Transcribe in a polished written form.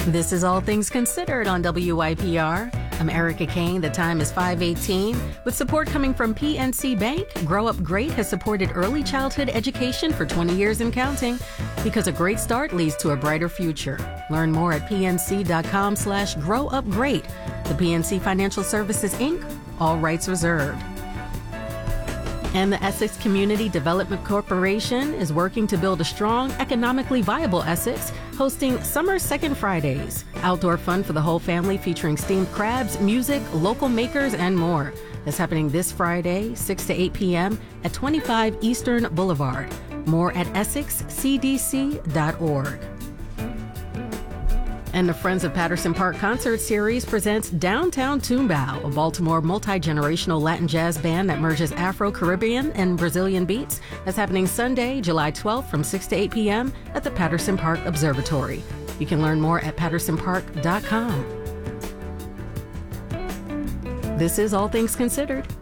This is All Things Considered on WYPR. I'm Erica Kane. The time is 5:18. With support coming from PNC Bank, Grow Up Great has supported early childhood education for 20 years and counting, because a great start leads to a brighter future. Learn more at pnc.com/growupgreat. The PNC Financial Services, Inc., all rights reserved. And the Essex Community Development Corporation is working to build a strong, economically viable Essex, hosting Summer Second Fridays, outdoor fun for the whole family featuring steamed crabs, music, local makers, and more. That's happening this Friday, 6 to 8 p.m. at 25 Eastern Boulevard. More at essexcdc.org. And the Friends of Patterson Park Concert Series presents Downtown Tumbao, a Baltimore multi-generational Latin jazz band that merges Afro-Caribbean and Brazilian beats. That's happening Sunday, July 12th from 6 to 8 p.m. at the Patterson Park Observatory. You can learn more at pattersonpark.com. This is All Things Considered.